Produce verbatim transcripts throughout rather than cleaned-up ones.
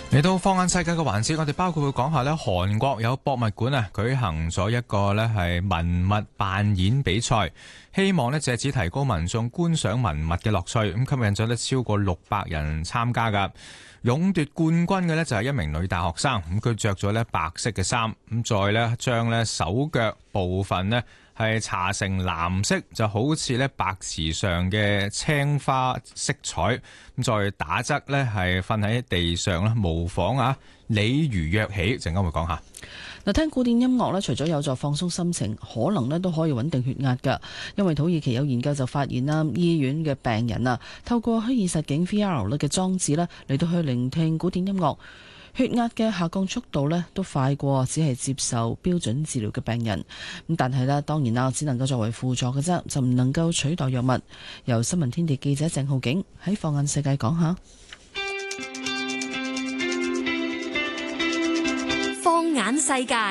嚟到放眼世界嘅環節，我哋包括會講下咧，韓國有博物館啊舉行咗一個咧係文物扮演比賽，希望咧借此提高民眾觀賞文物嘅樂趣，咁吸引咗咧超過六百人參加噶。勇奪冠軍嘅咧就係一名女大學生，咁佢着咗咧白色嘅衫，咁再咧將咧手腳部分咧係搽成藍色，就好似咧白瓷上嘅青花色彩，咁再打側咧係瞓喺地上啦，模仿啊鯉魚躍起。陣間會講下。 嗱，聽古典音樂咧，除咗有助放鬆心情，可能咧都可以穩定血壓㗎。因為土耳其有研究就發現啦，醫院嘅病人啊，透過虛擬實境 V R 咧嘅裝置咧嚟到去聆聽古典音樂，血壓嘅下降速度咧都快過只係接受標準治療嘅病人。咁但係咧，當然啦，只能夠作為輔助嘅啫，就唔能夠取代藥物。由新聞天地記者鄭浩景喺放眼世界講下。 放眼世界，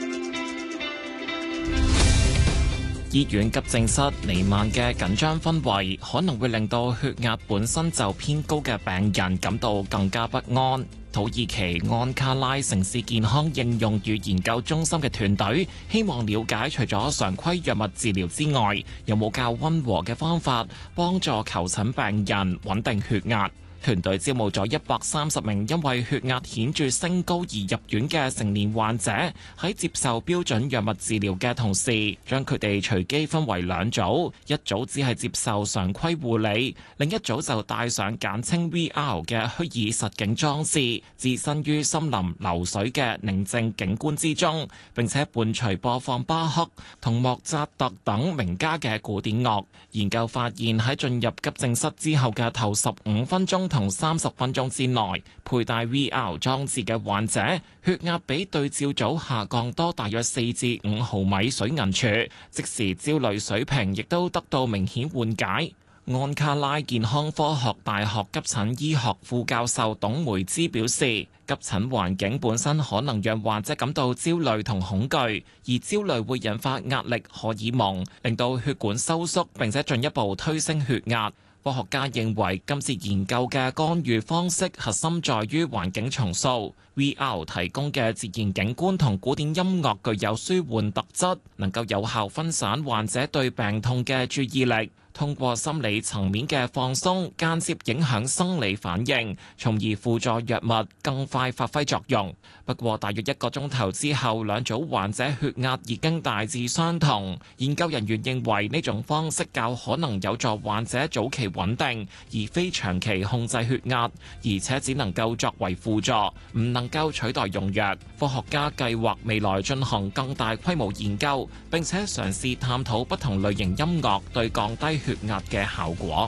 醫院急症室彌漫嘅緊張氛圍，可能會令到血壓本身就偏高嘅病人感到更加不安。土耳其安卡拉城市健康應用與研究中心嘅團隊希望了解，除咗常規藥物治療之外，有冇較溫和嘅方法幫助求診病人穩定血壓。團隊招募咗一百三十名因為血壓顯著升高而入院嘅成年患者，喺接受標準藥物治療嘅同時，將佢哋隨機分為兩組，一組只係接受常規護理，另一組就戴上簡稱 V R 嘅虛擬實境裝置，置身於森林流水嘅寧靜景觀之中，並且伴隨播放巴赫同莫扎特等名家嘅古典樂。研究發現，喺進入急症室之後嘅頭十五分鐘同三十分鐘之內，佩戴 V R 裝置嘅患者血壓比對照組下降多大約四至五毫米水銀柱，即時焦慮水平亦都得到明顯緩解。安卡拉健康科學大學急診醫學副教授董梅茲表示，急診環境本身可能讓患者感到焦慮同恐懼，而焦慮會引發壓力荷爾蒙，令到血管收縮，並且進一步推升血壓。科學家認為，今次研究嘅干預方式核心在於環境重塑。V R 提供嘅自然景觀同古典音樂具有舒緩特質，能夠有效分散患者對病痛嘅注意力，通過心理層面嘅放鬆，間接影響生理反應，從而輔助藥物更快發揮作用。不過，大約一個鐘頭之後，兩組患者血壓已經大致相同。研究人員認為呢種方式較可能有助患者早期穩定，而非長期控制血壓，而且只能夠作為輔助，唔能夠取代用藥。科學家計劃未來進行更大規模研究，並且嘗試探討不同類型音樂對降低血壓嘅效果。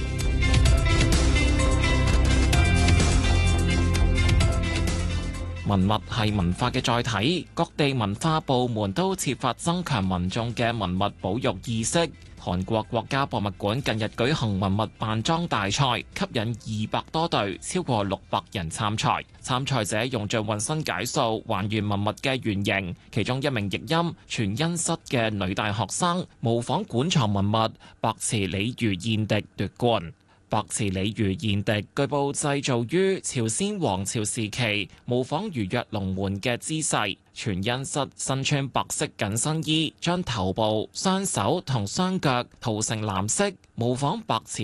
文物係文化嘅載體，各地文化部門都設法增強民眾嘅文物保育意識。韓國國家博物館近日舉行文物扮裝大賽，吸引二百多隊，超過六百人參賽。參賽者用盡渾身解數還原文物嘅原型。其中一名譯音全恩室嘅女大學生模仿館藏文物白瓷鯉魚燕笛奪冠。白瓷鯉魚燕笛據報製造於朝鮮王朝時期，模仿如躍龍門嘅姿勢。全恩室身穿白色緊身衣，將頭部、雙手同雙腳塗成藍色，模仿白瓷